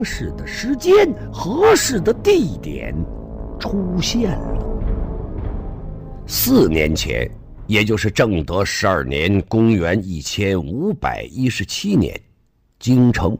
适的时间、合适的地点出现了。4年前，也就是正德12年，公元1517年，京城